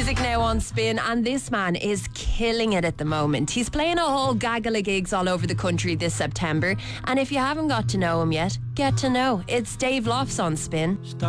Music now on Spin, and this man is killing it at the moment. He's playing a whole gaggle of gigs all over the country this September, and if you haven't got to know him yet, get to know. It's Dave Lofts on Spin.